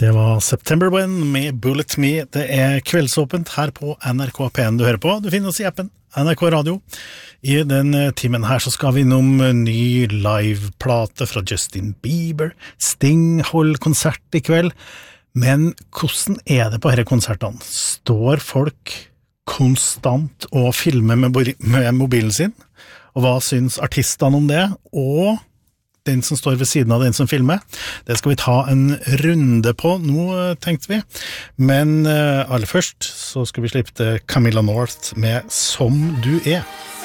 Det var September When med Bullet Me. Det kveldsåpent her på NRK P1 du hører på. Du finner oss i appen NRK Radio. I den timen her så skal vi innom ny liveplate fra Justin Bieber. Sting holder konsert I kveld. Men hvordan det på disse konsertene? Står folk konstant og filmer med mobilen sin? Og hva syns artistene om det? Og den som står ved siden av den som filmer. Det skal vi ta en runde på nå, tenkte vi. Men aller først så skal vi slippe til Camilla North med Som du